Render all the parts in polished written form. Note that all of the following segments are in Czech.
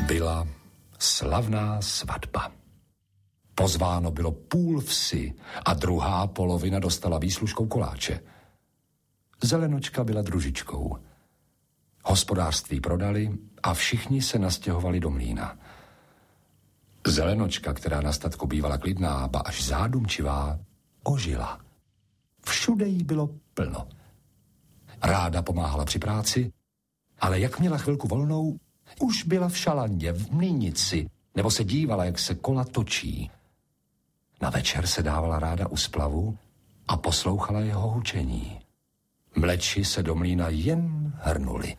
Byla slavná svatba. Pozváno bylo půl vsi a druhá polovina dostala výslužkou koláče. Zelenočka byla družičkou. Hospodářství prodali a všichni se nastěhovali do mlýna. Zelenočka, která na statku bývala klidná, ba až zádumčivá, ožila. Všude jí bylo plno. Ráda pomáhala při práci, ale jak měla chvilku volnou, už byla v šalaně, v mlýnici, nebo se dívala, jak se kola točí. Na večer se dávala ráda u splavu a poslouchala jeho hučení. Mleči se do mlýna jen hrnuli.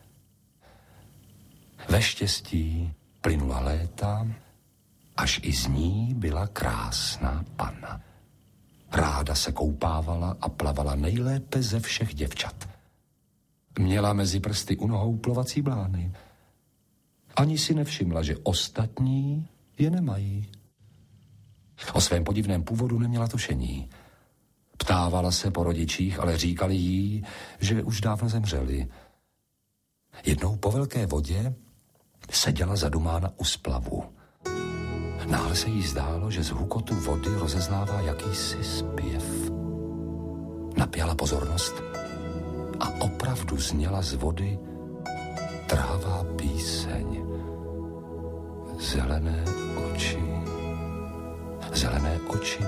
Ve štěstí plynula léta, až i z ní byla krásná panna. Ráda se koupávala a plavala nejlépe ze všech děvčat. Měla mezi prsty u nohou plovací blány. Ani si nevšimla, že ostatní je nemají. O svém podivném původu neměla tušení. Ptávala se po rodičích, ale říkali jí, že už dávno zemřeli. Jednou po velké vodě seděla zadumána u splavu. Náhle se jí zdálo, že z hukotu vody rozeznává jakýsi zpěv. Napěla pozornost a opravdu zněla z vody trhavá píseň. Zelené oči,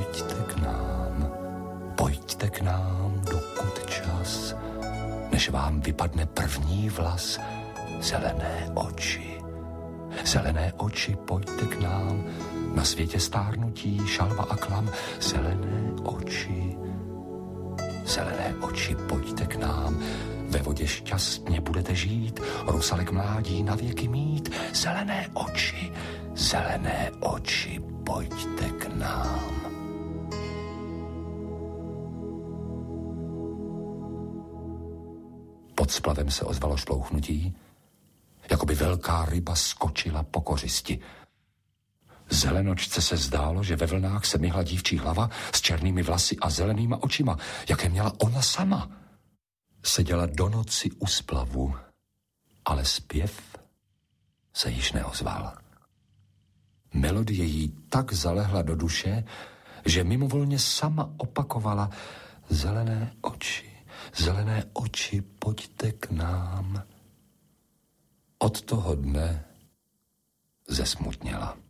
pojďte k nám, dokud čas, než vám vypadne první vlas. Zelené oči, pojďte k nám, na světě stárnutí, šalva a klam. Zelené oči, pojďte k nám, ve vodě šťastně budete žít, rusalek mládí na věky mít. Zelené oči, pojďte k nám. Pod splavem se ozvalo šplouchnutí, jako by velká ryba skočila po kořisti. Zelenočce se zdálo, že ve vlnách se myhla dívčí hlava s černými vlasy a zelenýma očima, jaké měla ona sama. Seděla do noci u splavu, ale zpěv se již neozval. Melodie jí tak zalehla do duše, že mimovolně sama opakovala: zelené oči, pojďte k nám. Od toho dne zesmutněla.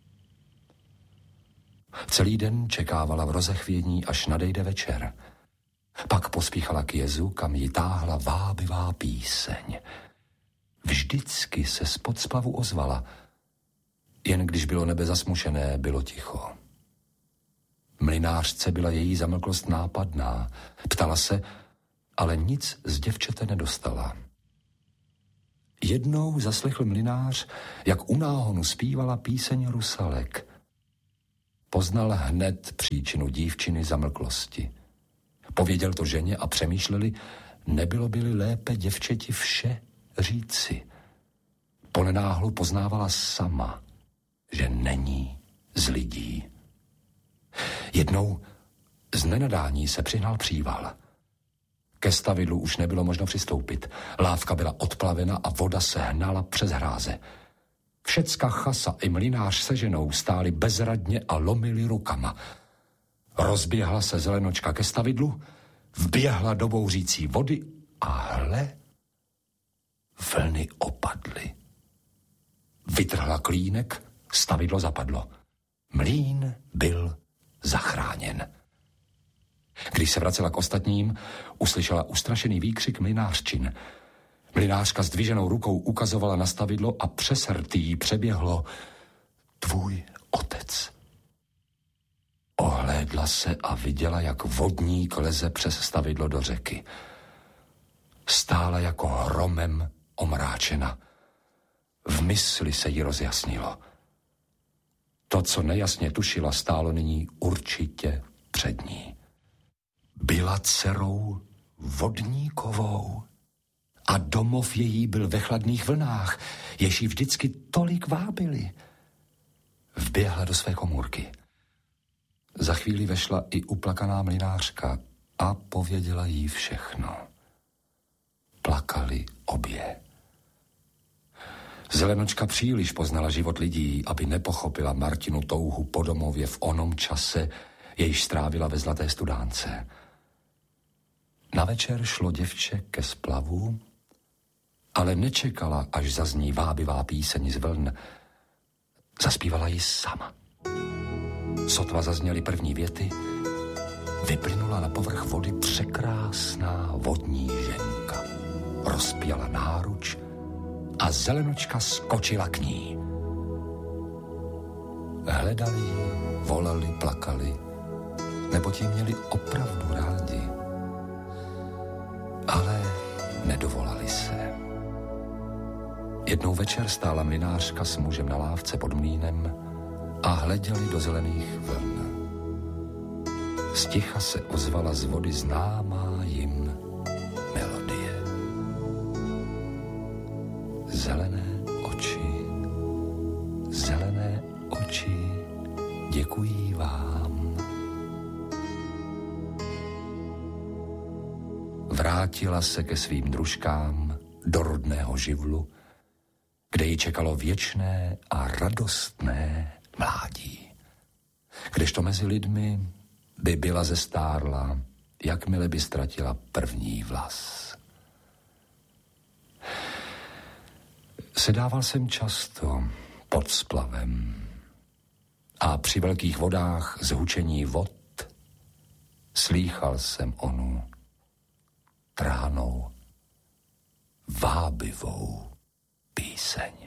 Celý den čekávala v rozechvění, až nadejde večer. Pak pospíchala k jezu, kam ji táhla vábivá píseň. Vždycky se spod splavu ozvala. Jen když bylo nebe zasmušené, bylo ticho. Mlynářce byla její zamlklost nápadná. Ptala se, ale nic z děvčete nedostala. Jednou zaslechl mlynář, jak u náhonu zpívala píseň Rusalek. Poznal hned příčinu dívčiny zamlklosti. Pověděl to ženě a přemýšleli, nebylo-li lépe děvčeti vše říci. Ponenáhlu poznávala sama, že není z lidí. Jednou z nenadání se přihnal příval. Ke stavidlu už nebylo možno přistoupit. Lávka byla odplavena a voda se hnala přes hráze. Všecka chasa i mlynář se ženou stáli bezradně a lomili rukama. Rozběhla se Zelenočka ke stavidlu, vběhla do bouřící vody a hle, vlny opadly. Vytrhla klínek, stavidlo zapadlo. Mlýn byl zachráněn. Když se vracela k ostatním, uslyšela ustrašený výkřik mlynářčin. Mlynářka s dviženou rukou ukazovala na stavidlo a přes rty jí přeběhlo: tvůj otec. Ohlédla se a viděla, jak vodník leze přes stavidlo do řeky. Stála jako hromem omráčena. V mysli se jí rozjasnilo. To, co nejasně tušila, stálo nyní určitě před ní. Byla dcerou vodníkovou a domov její byl ve chladných vlnách, jež ji vždycky tolik vábily. Vběhla do své komůrky. Za chvíli vešla i uplakaná mlynářka a pověděla jí všechno. Plakali obě. Zelenočka příliš poznala život lidí, aby nepochopila Martinu touhu po domově v onom čase, jejž strávila ve Zlaté Studánce. Na večer šlo děvče ke splavu, ale nečekala, až zazní vábivá píseň z vln. Zaspívala ji sama. Sotva zazněly první věty, vyplynula na povrch vody překrásná vodní ženka. Rozpěla náruč a Zelenočka skočila k ní. Hledali ji, volali, plakali, neboť ji měli opravdu rádi. Ale nedovolali se. Jednou večer stála mlynářka s mužem na lávce pod mlýnem a hleděli do zelených vln. Sticha se ozvala z vody známá jim melodie. Zelené oči, děkuji vám. Vrátila se ke svým družkám do rodného živlu, kde ji čekalo věčné a radostné mládí. Kdežto mezi lidmi by byla zestárla, jakmile by ztratila první vlas. Sedával jsem často pod splavem a při velkých vodách zhučení vod slýchal jsem onu tránou vábivou píseň.